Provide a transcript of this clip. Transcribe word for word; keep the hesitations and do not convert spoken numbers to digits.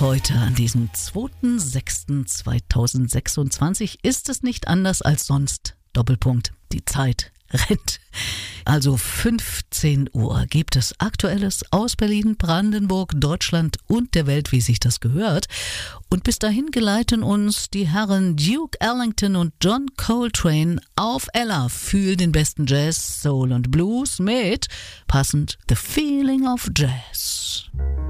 Heute, an diesem zweiten sechsten zweitausendsechsundzwanzig, ist es nicht anders als sonst. Doppelpunkt, die Zeit rennt. Also fünfzehn Uhr gibt es Aktuelles aus Berlin, Brandenburg, Deutschland und der Welt, wie sich das gehört. Und bis dahin geleiten uns die Herren Duke Ellington und John Coltrane auf Ella für den besten Jazz, Soul und Blues mit passend The Feeling of Jazz.